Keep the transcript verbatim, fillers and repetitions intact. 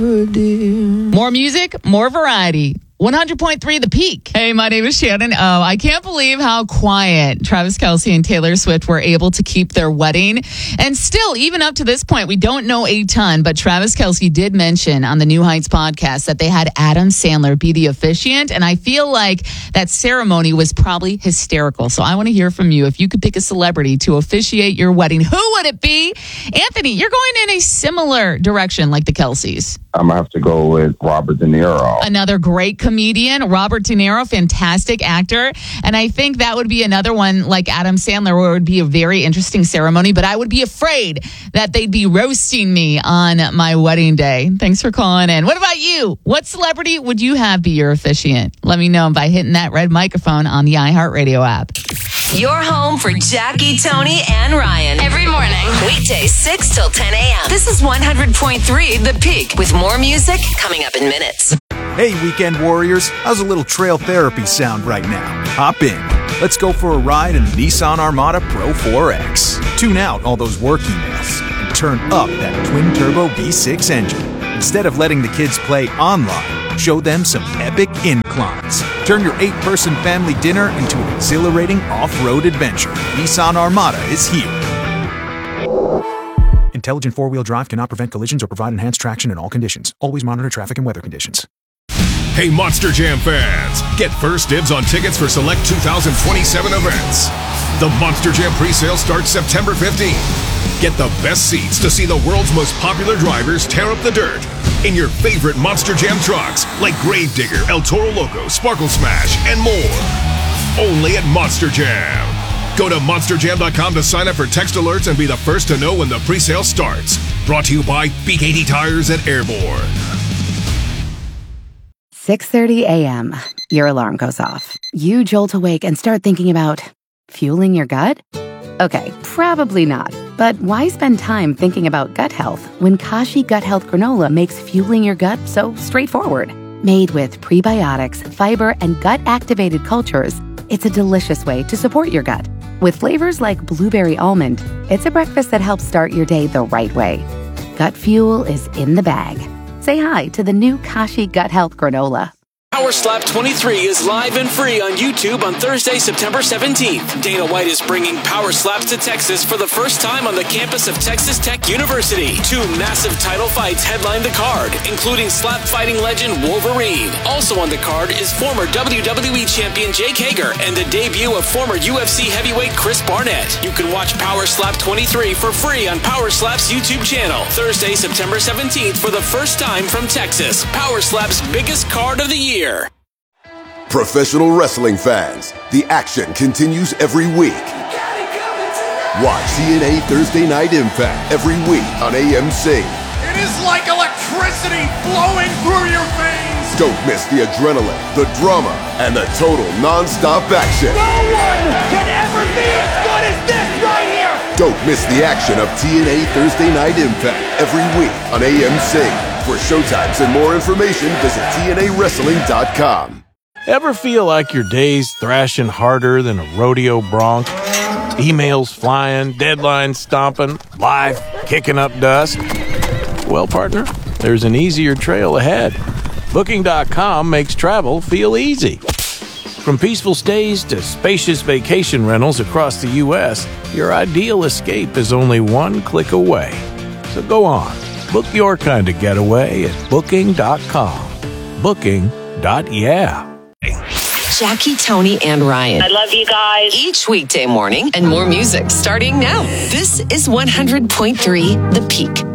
More music, more variety. one hundred point three The Peak. Hey, my name is Shannon. Oh, I can't believe how quiet Travis Kelce and Taylor Swift were able to keep their wedding. And still, even up to this point, we don't know a ton, but Travis Kelce did mention on the New Heights podcast that they had Adam Sandler be the officiant. And I feel like that ceremony was probably hysterical. So I want to hear from you. If you could pick a celebrity to officiate your wedding, who would it be? Anthony, you're going in a similar direction like the Kelces. I'm going to have to go with Robert De Niro. Another great comedian, Robert De Niro, fantastic actor. And I think that would be another one like Adam Sandler, where it would be a very interesting ceremony. But I would be afraid that they'd be roasting me on my wedding day. Thanks for calling in. What about you? What celebrity would you have be your officiant? Let me know by hitting that red microphone on the iHeartRadio app. Your home for Jackie, Tony, and Ryan. Every morning. Weekdays six till ten a.m. This is one hundred point three The Peak with more music coming up in minutes. Hey, weekend warriors. How's a little trail therapy sound right now? Hop in. Let's go for a ride in the Nissan Armada Pro four X. Tune out all those work emails and turn up that twin-turbo V six engine. Instead of letting the kids play online, show them some epic inclines. Turn your eight-person family dinner into an exhilarating off-road adventure. Nissan Armada is here. Intelligent four-wheel drive cannot prevent collisions or provide enhanced traction in all conditions. Always monitor traffic and weather conditions. Hey, Monster Jam fans! Get first dibs on tickets for select two thousand twenty-seven events. The Monster Jam presale starts September fifteenth. Get the best seats to see the world's most popular drivers tear up the dirt in your favorite Monster Jam trucks like Gravedigger, El Toro Loco, Sparkle Smash, and more. Only at Monster Jam. Go to monster jam dot com to sign up for text alerts and be the first to know when the presale starts. Brought to you by B K T Tires at Airborne. six thirty a.m. Your alarm goes off. You jolt awake and start thinking about fueling your gut? Okay, probably not. But why spend time thinking about gut health when Kashi Gut Health Granola makes fueling your gut so straightforward? Made with prebiotics, fiber, and gut-activated cultures, it's a delicious way to support your gut. With flavors like blueberry almond, it's a breakfast that helps start your day the right way. Gut fuel is in the bag. Say hi to the new Kashi Gut Health Granola. Power Slap twenty-three is live and free on YouTube on Thursday, September seventeenth. Dana White is bringing Power Slaps to Texas for the first time on the campus of Texas Tech University. Two massive title fights headline the card, including slap fighting legend Wolverine. Also on the card is former W W E champion Jake Hager and the debut of former U F C heavyweight Chris Barnett. You can watch Power Slap twenty-three for free on Power Slap's YouTube channel. Thursday, September seventeenth for the first time from Texas. Power Slap's biggest card of the year. Professional wrestling fans, the action continues every week. Watch T N A Thursday Night Impact every week on A M C. It is like electricity flowing through your veins. Don't miss the adrenaline, the drama, and the total non-stop action. No one can ever be as good as this right here. Don't miss the action of T N A Thursday Night Impact every week on A M C. For showtimes and more information, visit T N A wrestling dot com. Ever feel like your day's thrashing harder than a rodeo bronc? Emails flying, deadlines stomping, life kicking up dust? Well, partner, there's an easier trail ahead. Booking dot com makes travel feel easy. From peaceful stays to spacious vacation rentals across the U S, your ideal escape is only one click away. So go on, book your kind of getaway at booking dot com. Booking. Yeah. Jackie, Tony, and Ryan. I love you guys. Each weekday morning and more music starting now. This is one hundred point three The Peak.